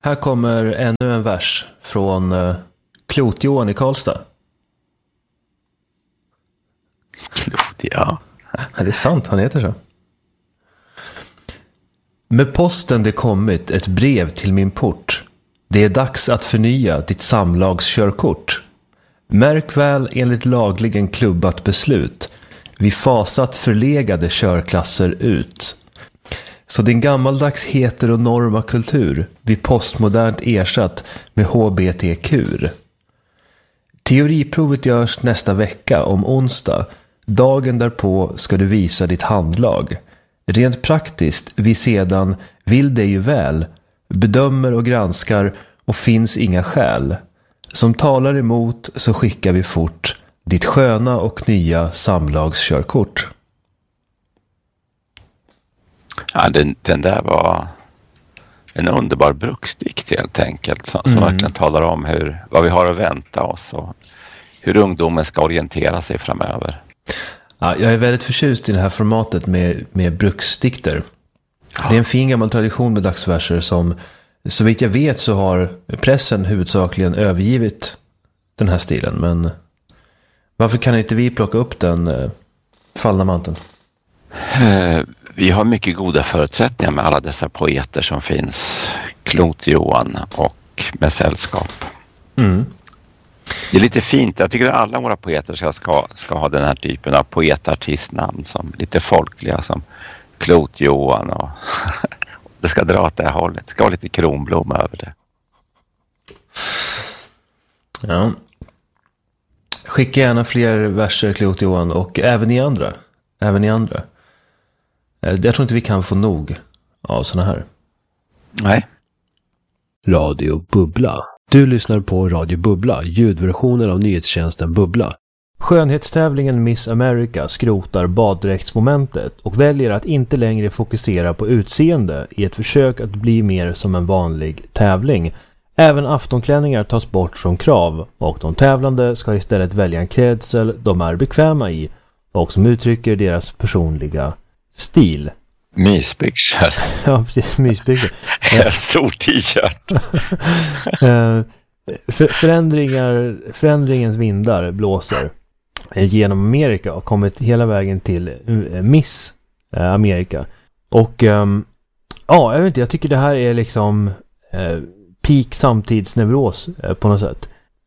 Här kommer ännu en vers från Klot-Johan i Karlstad. Ja. Det är sant, han heter så. Med posten det kommit ett brev till min port. Det är dags att förnya ditt samlagskörkort. Märk väl enligt lagligen klubbat beslut. Vi fasat förlegade körklasser ut. Så din gammaldags heteronorma kultur vi postmodernt ersatt med HBTQ. Teoriprovet görs nästa vecka om onsdag. Dagen därpå ska du visa ditt handlag. Rent praktiskt, vi sedan vill det ju väl, bedömer och granskar och finns inga skäl. Som talar emot så skickar vi fort ditt sköna och nya samlagskörkort. Ja, den där var en underbar bruksdikt helt enkelt som verkligen talar om vad vi har att vänta oss och hur ungdomen ska orientera sig framöver. Ja, jag är väldigt förtjust i det här formatet med bruksdikter. Ja. Det är en fin gammal tradition med dagsverser som, så vitt jag vet, så har pressen huvudsakligen övergivit den här stilen. Men varför kan inte vi plocka upp den fallna manteln? Vi har mycket goda förutsättningar med alla dessa poeter som finns. Klot-Johan och med sällskap. Mm. Det är lite fint. Jag tycker att alla våra poeter ska ha den här typen av poetartistnamn som lite folkliga som Klot-Johan och det ska dra åt det här hållet. Det ska vara lite kronblom över det. Ja. Skicka gärna fler verser, Klot-Johan, och även i andra. Jag tror inte vi kan få nog av såna här. Nej. Radio Bubbla. Du lyssnar på Radio Bubbla, ljudversionen av nyhetstjänsten Bubbla. Skönhetstävlingen Miss America skrotar baddräktsmomentet och väljer att inte längre fokusera på utseende i ett försök att bli mer som en vanlig tävling. Även aftonklänningar tas bort som krav och de tävlande ska istället välja en klädsel de är bekväma i och som uttrycker deras personliga stil. Mysbyxor. Ja, precis, mysbyxor. Stor t-shirt. Förändringens vindar blåser genom Amerika och kommit hela vägen till Miss Amerika. Och jag vet inte, jag tycker det här är liksom peak samtidsneuros på något sätt.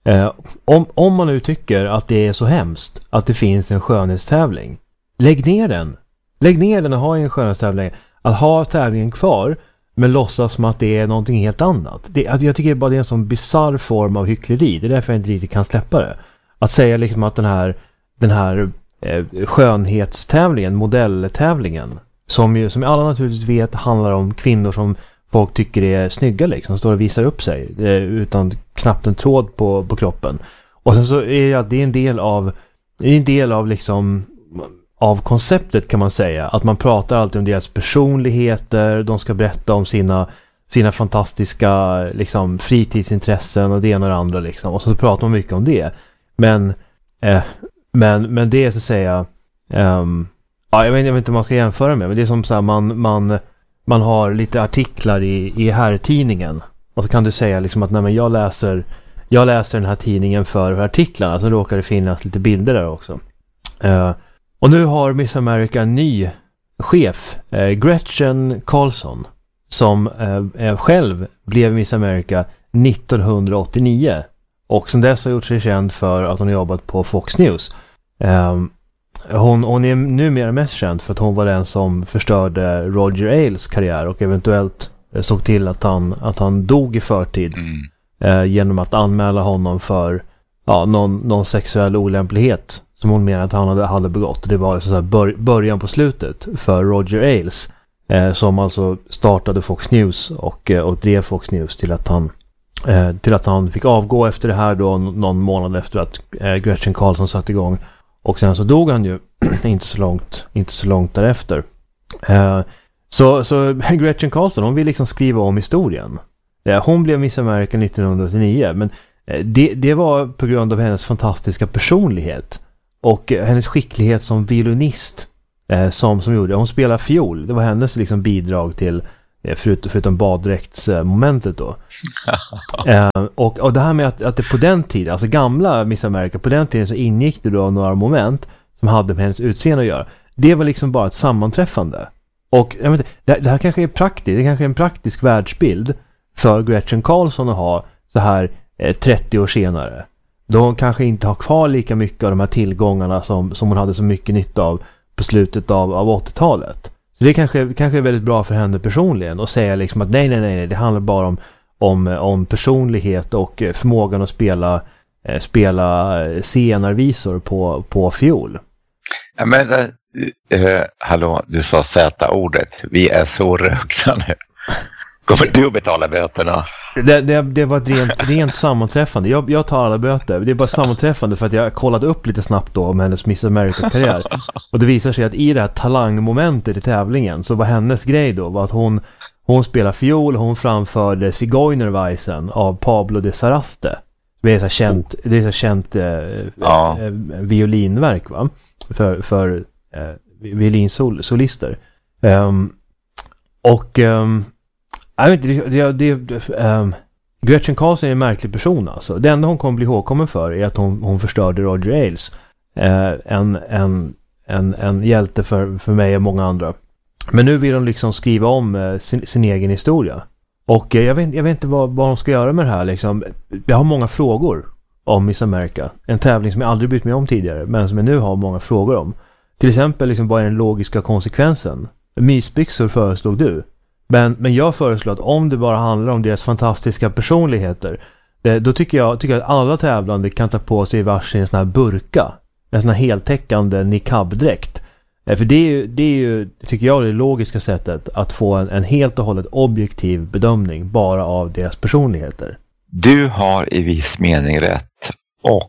Om man nu tycker att det är så hemskt att det finns en skönhetstävling, lägg ner den och ha en skönhetstävling. Att ha tävlingen kvar men låtsas som att det är någonting helt annat. Jag tycker bara det är en sån bizarr form av hyckleri. Det är därför jag inte riktigt kan släppa det. Att säga liksom att den här skönhetstävlingen, modelltävlingen, som alla naturligtvis vet handlar om kvinnor som folk tycker är snygga liksom, står och visar upp sig utan knappt en tråd på kroppen. Och sen så är det en del av liksom av konceptet, kan man säga, att man pratar alltid om deras personligheter, de ska berätta om sina fantastiska liksom fritidsintressen och det ena och det andra liksom, och så pratar man mycket om det. Men det är så att säga jag vet inte vad man ska jämföra med, men det är som så här, man har lite artiklar i här tidningen och så kan du säga liksom att nej, men jag läser den här tidningen för artiklarna, så råkar det finnas lite bilder där också. Och nu har Miss America en ny chef, Gretchen Carlson, som själv blev Miss America 1989 och sen dess har gjort sig känd för att hon har jobbat på Fox News. Hon är numera mest känd för att hon var den som förstörde Roger Ailes karriär och eventuellt såg till att han dog i förtid genom att anmäla honom för någon sexuell olämplighet som hon menar att han hade begått. Det var så här början på slutet för Roger Ailes, som alltså startade Fox News och drev Fox News till att han fick avgå efter det här då, någon månad efter att Gretchen Carlson satt igång. Och sen så dog han ju inte så långt därefter. Så Gretchen Carlson, hon vill liksom skriva om historien. Hon blev Miss America 1989, men det var på grund av hennes fantastiska personlighet och hennes skicklighet som violinist som gjorde. Hon spelar fiol. Det var hennes liksom bidrag till förutom baddräktsmomentet då. Och det här med att det på den tiden, alltså gamla Miss America, på den tiden så ingick det då några moment som hade med hennes utseende att göra. Det var liksom bara ett sammanträffande. Och jag vet, det här kanske är praktiskt, det kanske är en praktisk världsbild för Gretchen Carlson att ha så här 30 år senare. Då hon kanske inte har kvar lika mycket av de här tillgångarna som hon hade så mycket nytta av på slutet av 80-talet. Så det kanske är väldigt bra för henne personligen att säga liksom att nej, det handlar bara om personlighet och förmågan att spela scenarvisor på fiol. Ja, men hallå, du sa Z-ordet. Vi är så rökta nu. Kommer du att betala böterna? Det var ett rent sammanträffande. Jag tar alla böter. Det är bara sammanträffande för att jag kollade upp lite snabbt då om hennes Miss America-karriär. Och det visar sig att i det här talangmomentet i tävlingen så var hennes grej då var att hon spelar fiol och hon framförde Zigeunerweisen av Pablo de Saraste. Det är så känt violinverk, va? För violinsolister. Jag vet inte, Gretchen Carlson är en märklig person alltså. Det enda hon kommer bli ihågkommen för är att hon förstörde Roger Ailes. En hjälte för mig och många andra. Men nu vill hon liksom skriva om sin egen historia. Och jag vet inte vad de ska göra med det här liksom. Jag har många frågor om Miss America. En tävling som jag aldrig brytt mig om tidigare, men som jag nu har många frågor om. Till exempel liksom, vad är den logiska konsekvensen? Mysbyxor föreslog du. Men jag föreslår att om det bara handlar om deras fantastiska personligheter, då tycker jag att alla tävlande kan ta på sig varsin sån här burka. En sån här heltäckande niqab-dräkt. För det är ju, tycker jag, det logiska sättet att få en helt och hållet objektiv bedömning bara av deras personligheter. Du har i viss mening rätt. Och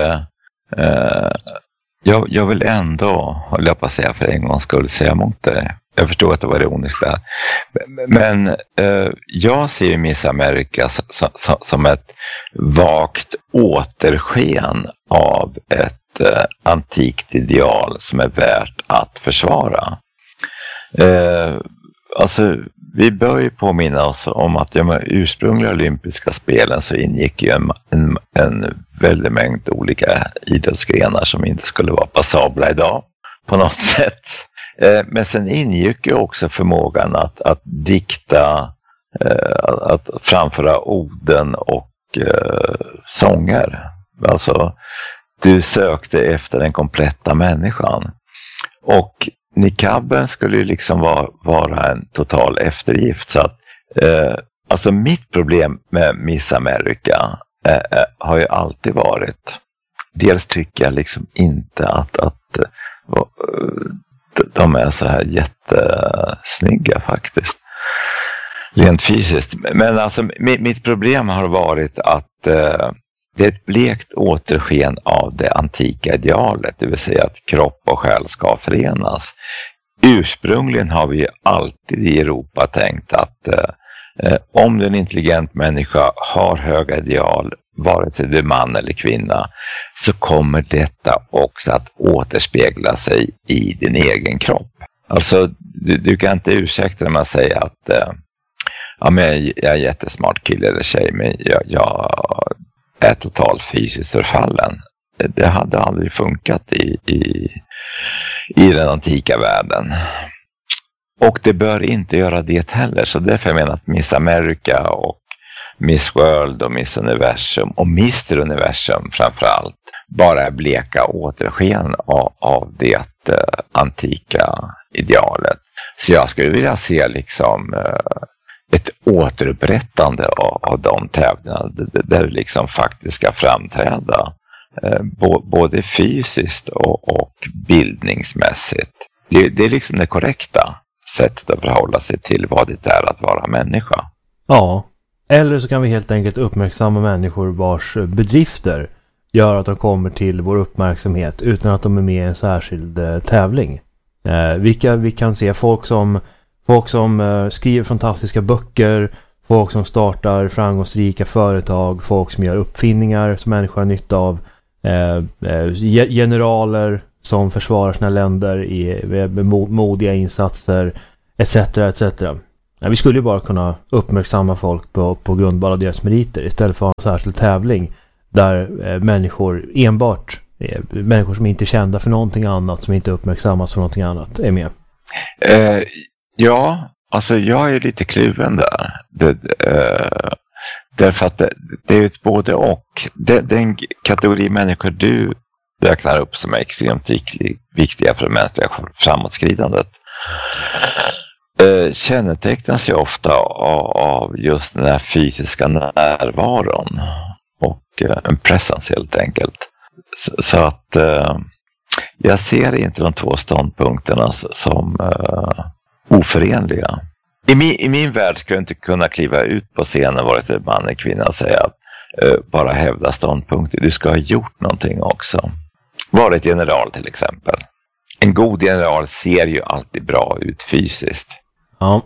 jag vill ändå, håller jag på att säga för en gångs skull, säga emot det. Jag förstår att det var ironiskt där. Men jag ser Miss America som ett vagt återsken av ett antikt ideal som är värt att försvara. Alltså, vi bör ju påminna oss om att i de ursprungliga olympiska spelen så ingick ju en väldig mängd olika idrottsgrenar som inte skulle vara passabla idag på något sätt. Men sen ingick ju också förmågan att dikta, att framföra orden och sånger. Alltså, du sökte efter den kompletta människan. Och niqaben skulle ju liksom vara en total eftergift. Så att, alltså mitt problem med Miss America har ju alltid varit, dels tycker jag liksom inte att de är så här jättesnygga faktiskt. Rent fysiskt. Men alltså mitt problem har varit att det är ett blekt återsken av det antika idealet. Det vill säga att kropp och själ ska förenas. Ursprungligen har vi ju alltid i Europa tänkt att om du är en intelligent människa har höga ideal, vare sig du är man eller kvinna, så kommer detta också att återspegla sig i din egen kropp. Alltså, du kan inte ursäkta när man säger att ja, men jag är jättesmart kille eller tjej, men jag är totalt fysiskt förfallen. Det hade aldrig funkat i den antika världen. Och det bör inte göra det heller. Så därför menar jag att Miss America och Miss World och Miss Universum och Mr. Universum framförallt bara är bleka återsken av det antika idealet. Så jag skulle vilja se liksom ett återupprättande av de tävlingarna där du liksom faktiskt ska framträda både fysiskt och bildningsmässigt. Det är liksom det korrekta sättet att förhålla sig till vad det är att vara människa. Ja, eller så kan vi helt enkelt uppmärksamma människor vars bedrifter gör att de kommer till vår uppmärksamhet utan att de är med i en särskild tävling. Vi kan se folk som skriver fantastiska böcker, folk som startar framgångsrika företag, folk som gör uppfinningar som människor har nytta av, generaler som försvarar sina länder med modiga insatser, etc. etc. vi skulle ju bara kunna uppmärksamma folk på grundval av deras meriter istället för att ha en särskild tävling där människor människor som inte är kända för någonting annat, som inte uppmärksammas för någonting annat, är med. Ja, alltså jag är lite kluven där. Därför att det är ett både och. Den kategori människor du räknar upp som är extremt viktiga för det mänskliga framåtskridandet kännetecknas ju ofta av just den här fysiska närvaron och en presence helt enkelt. Så att jag ser inte de två ståndpunkterna som oförenliga. I min värld skulle jag inte kunna kliva ut på scenen, vare sig man eller kvinna, och säga att bara hävda ståndpunkter. Du ska ha gjort någonting också. Varit general till exempel. En god general ser ju alltid bra ut fysiskt. Ja.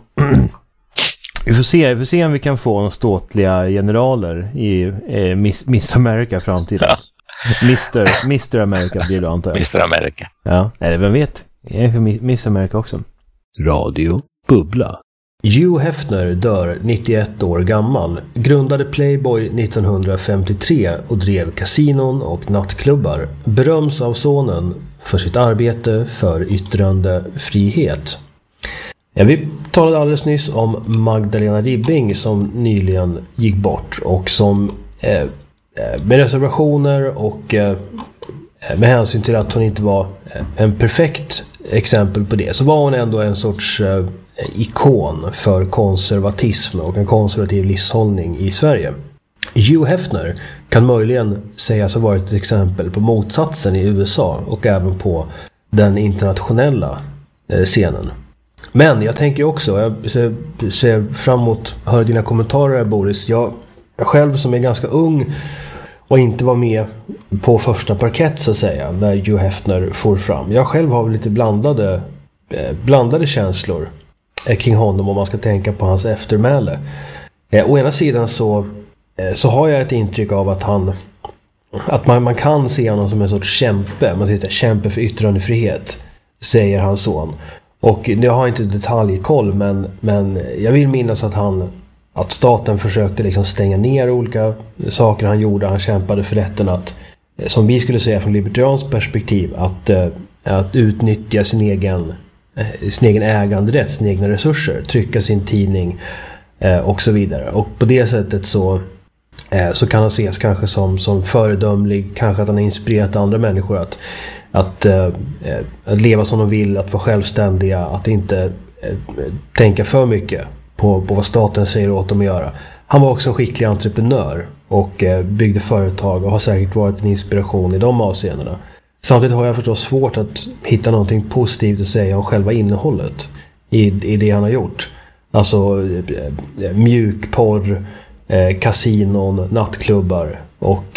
Vi får se om vi kan få några ståtliga generaler i Miss America framtiden. Ja. Mr. America blir det, antar jag. Mr. America. Ja, eller vem vet? Miss America också. Radio Bubbla. Hugh Hefner dör 91 år gammal, grundade Playboy 1953 och drev kasinon och nattklubbar. Beröms av sonen för sitt arbete för yttrandefrihet. Ja, vi talade alldeles nyss om Magdalena Ribbing som nyligen gick bort och som med reservationer och med hänsyn till att hon inte var en perfekt exempel på det, så var hon ändå en sorts ikon för konservatism och en konservativ livshållning i Sverige. Hugh Hefner kan möjligen sägas ha varit ett exempel på motsatsen i USA och även på den internationella scenen. Men jag tänker också, jag ser fram emot att höra dina kommentarer, Boris. Jag själv som är ganska ung och inte var med på första parkett så att säga, när Hugh Hefner får fram. Jag själv har lite blandade känslor kring honom om man ska tänka på hans eftermäle. Å ena sidan så har jag ett intryck av att man kan se honom som en sorts kämpe. Man säger kämpe för yttrandefrihet, säger hans son. Och jag har inte detaljkoll, men jag vill minnas att staten försökte liksom stänga ner olika saker han gjorde. Han kämpade för rätten att, som vi skulle säga från libertarians perspektiv, att utnyttja sin egen äganderätt, sina egna resurser, trycka sin tidning och så vidare. Och på det sättet så kan han ses kanske som föredömlig, kanske att han har inspirerat andra människor att leva som de vill, att vara självständiga, att inte tänka för mycket på vad staten säger åt dem att göra. Han var också en skicklig entreprenör och byggde företag och har säkert varit en inspiration i de avseendena. Samtidigt har jag förstås svårt att hitta någonting positivt att säga om själva innehållet i det han har gjort. Alltså mjukporr, kasinon, nattklubbar och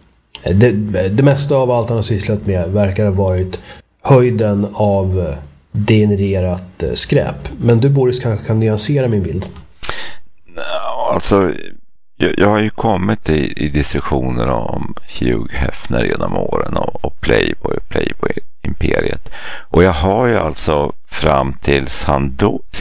det mesta av allt han har sysslat med verkar ha varit höjden av degenererat skräp. Men du, Boris, kanske kan nyansera min bild. Alltså, jag har ju kommit i diskussioner om Hugh Hefner genom åren och Playboy-imperiet. Och jag har ju alltså fram tills han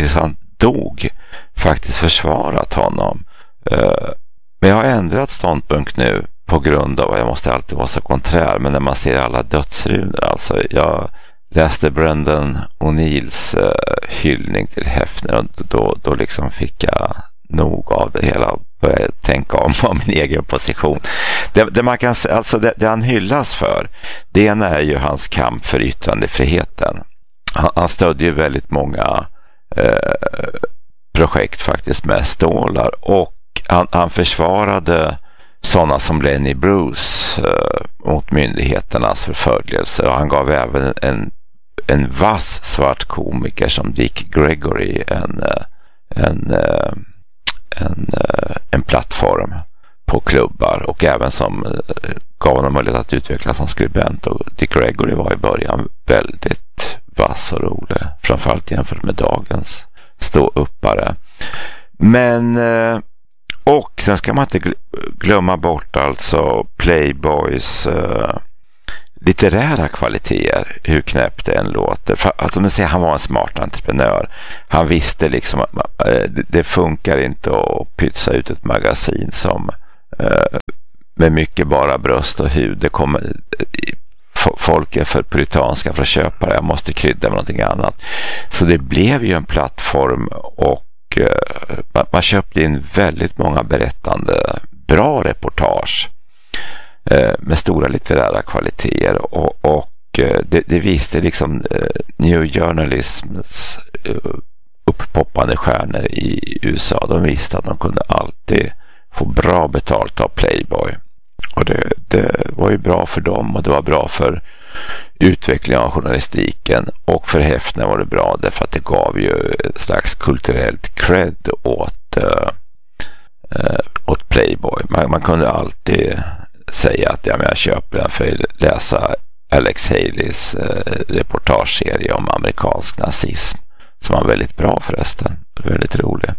dog faktiskt försvarat honom. Men jag har ändrat ståndpunkt nu på grund av att jag måste alltid vara så konträr. Men när man ser alla dödsrunor, alltså jag läste Brendan O'Neills hyllning till Hefner och då liksom fick jag nog av det hela och började tänka om min egen position. Det man kan alltså det han hyllas för, det ena är ju hans kamp för yttrandefriheten. Han stödde ju väldigt många projekt faktiskt med stålar, och han försvarade sådana som Lenny Bruce mot myndigheternas förföljelse, och han gav även en vass svart komiker som Dick Gregory en plattform på klubbar, och även som gav honom möjlighet att utvecklas som skribent. Och Dick Gregory var i början väldigt vass och rolig, framförallt jämfört med dagens ståuppare. Men och sen ska man inte glömma bort alltså Playboys litterära kvaliteter, hur knäppt det än låter. För, alltså, man säger, han var en smart entreprenör. Han visste liksom att det funkar inte att pytsa ut ett magasin som med mycket bara bröst och hud. Det kommer, folk är för puritanska för att köpa det. Jag måste krydda med någonting annat. Så det blev ju en plattform, och man köpte in väldigt många berättande, bra reportage med stora litterära kvaliteter, och det visste liksom New Journalisms upppoppande stjärnor i USA. De visste att de kunde alltid få bra betalt av Playboy, och det var ju bra för dem, och det var bra för utvecklingen av journalistiken, och för Hefner var det bra därför att det gav ju ett slags kulturellt cred åt Playboy. Man kunde alltid säga att jag köper den för att läsa Alex Haleys reportageserie om amerikansk nazism, som var väldigt bra förresten, väldigt rolig.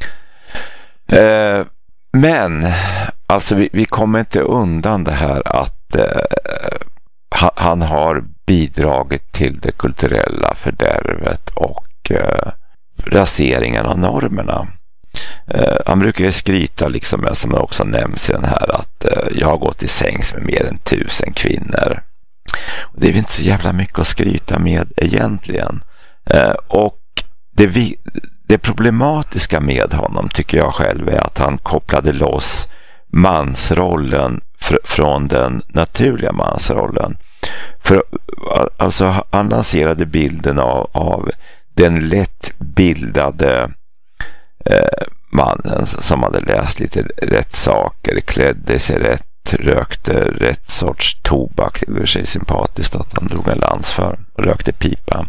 Men alltså vi kommer inte undan det här att han har bidragit till det kulturella fördärvet och raseringen av normerna. Han brukar ju skryta liksom, som det också nämns i den här, att jag har gått i sängs med mer än 1000 kvinnor. Och det är ju inte så jävla mycket att skryta med egentligen. Och det problematiska med honom, tycker jag själv, är att han kopplade loss mansrollen från den naturliga mansrollen. För alltså han lanserade bilden av den lätt bildade mannen som hade läst lite rätt saker, klädde sig rätt, rökte rätt sorts tobak. Det var sig sympatiskt att han drog en lans för och rökte pipa.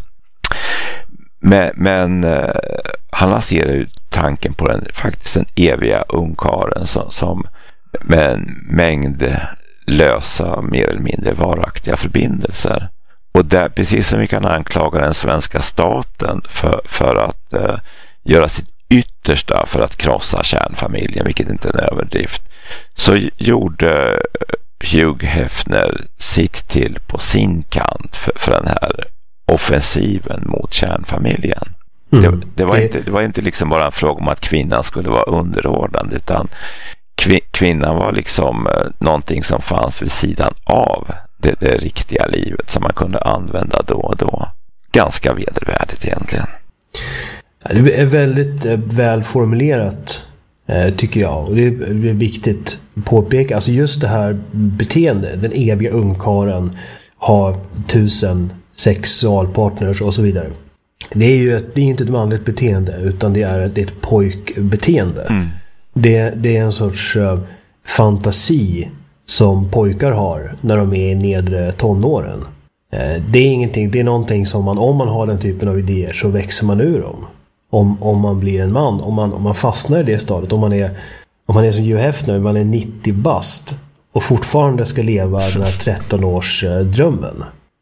Men han lanserar ju tanken på faktiskt den eviga ungkaren som med en mängd lösa, mer eller mindre varaktiga förbindelser. Och där, precis som vi kan anklaga den svenska staten för att göra sitt yttersta för att krossa kärnfamiljen, vilket inte är en överdrift, så gjorde Hugh Hefner sitt till på sin kant för den här offensiven mot kärnfamiljen. Det var inte liksom bara en fråga om att kvinnan skulle vara underordnad, utan kvinnan var liksom någonting som fanns vid sidan av det riktiga livet, som man kunde använda då och då. Ganska vedervärdigt egentligen. Det är väldigt välformulerat, tycker jag. Och det är viktigt att påpeka. Alltså just det här beteendet, den eviga ungkaren, har 1000 sexualpartners och så vidare. Det är inte ett manligt beteende, utan det är ett pojkbeteende. Mm. Det är en sorts fantasi som pojkar har när de är i nedre tonåren. Det är ingenting, det är någonting som om man har den typen av idéer, så växer man ur dem. Om man blir en man, om man fastnar i det stadiet, om man är som Hugh Hefner, man är 90 bast och fortfarande ska leva den här 13-års drömmen.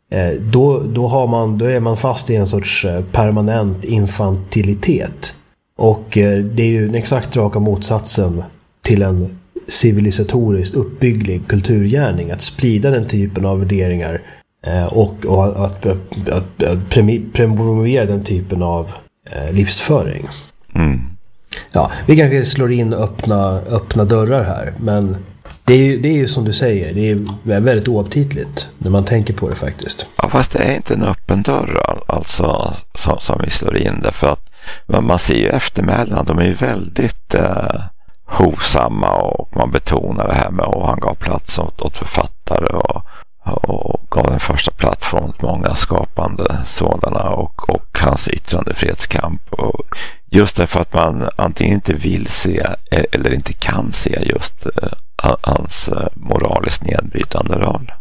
Då är man fast i en sorts permanent infantilitet. Och det är ju den exakt raka motsatsen till en civilisatoriskt uppbygglig kulturgärning, att sprida den typen av värderingar och att promovera den typen av livsföring. Mm. Ja, vi kanske slår in öppna dörrar här, men det är ju som du säger, det är väldigt oaptitligt när man tänker på det faktiskt. Ja, fast det är inte en öppen dörr alltså som vi slår in, därför att man ser ju eftermälarna, de är ju väldigt hovsamma, och man betonar det här med att han gav plats åt författare och gav en första plattform åt många skapande sådana, och hans yttrandefrihetskamp. Och just därför att man antingen inte vill se eller inte kan se just hans moraliskt nedbrytande roll.